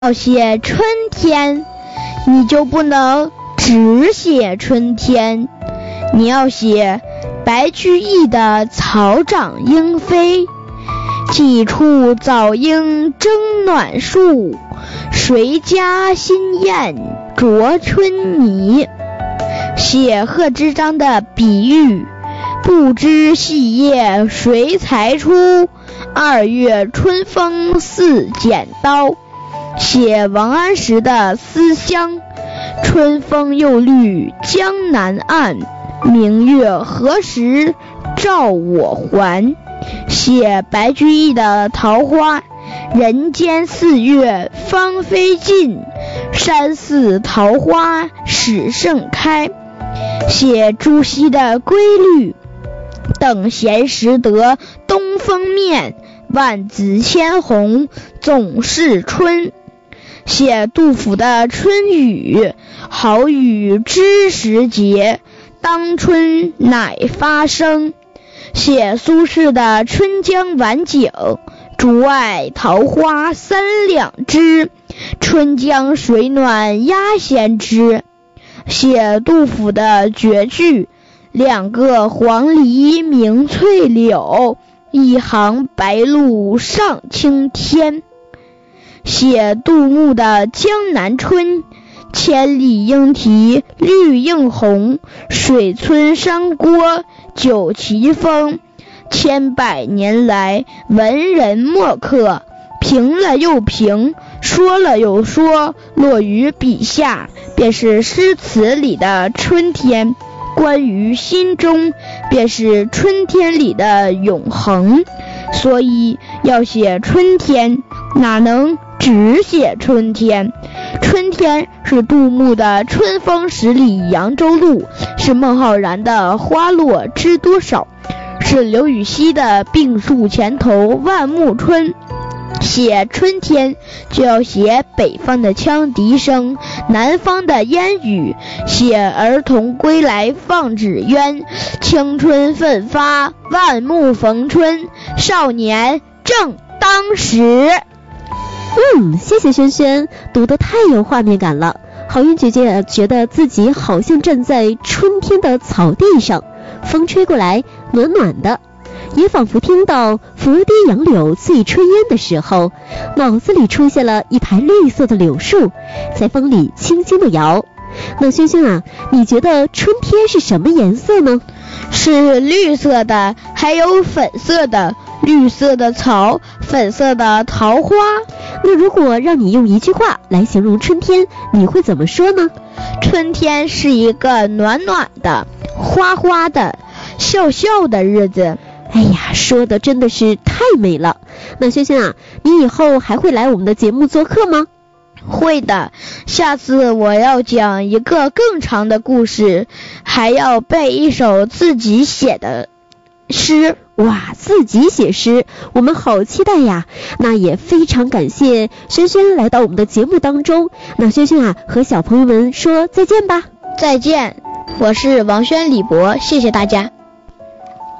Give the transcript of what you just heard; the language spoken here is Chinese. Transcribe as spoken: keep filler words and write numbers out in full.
要写春天，你就不能只写春天，你要写白居易的草长莺飞，几处早莺争暖树，谁家新燕啄春泥。写贺知章的比喻，不知细叶谁裁出，二月春风似剪刀。写王安石的思乡，春风又绿江南岸，明月何时照我还。写白居易的桃花，人间四月芳菲尽，山寺桃花始盛开。写朱熹的规律，等闲识得东风面，万紫千红总是春。写杜甫的春雨，好雨知时节，当春乃发生。写苏轼的春江晚景，竹外桃花三两枝，春江水暖鸭先知。写杜甫的绝句，两个黄鹂鸣翠柳，一行白鹭上青天。写杜牧的江南春，千里莺啼绿映红，水村山郭酒旗风。千百年来文人墨客，评了又评，说了又说，落于笔下便是诗词里的春天，关于心中便是春天里的永恒。所以要写春天，哪能只写春天？春天是杜牧的春风十里扬州路，是孟浩然的花落知多少，是刘禹锡的病树前头万木春。写春天就要写北方的羌笛声，南方的烟雨，写儿童归来放纸鸢，青春奋发万木逢春，少年正当时。 嗯，谢谢轩轩，读得太有画面感了。好运姐姐觉得自己好像站在春天的草地上，风吹过来暖暖的，也仿佛听到拂堤杨柳醉春烟的时候，脑子里出现了一排绿色的柳树，在风里轻轻地摇。那轩轩啊，你觉得春天是什么颜色呢？ 是绿色的，还有粉色的，绿色的草，粉色的桃花。 那如果让你用一句话来形容春天，你会怎么说呢？ 春天是一个暖暖的、花花的、笑笑的日子。 哎呀，说的真的是太美了。那轩轩啊，你以后还会来我们的节目做客吗？ 会的，下次我要讲一个更长的故事，还要背一首自己写的诗。 哇，自己写诗，我们好期待呀！那也非常感谢轩轩来到我们的节目当中。那轩轩啊，和小朋友们说再见吧。 再见，我是王轩李博，谢谢大家。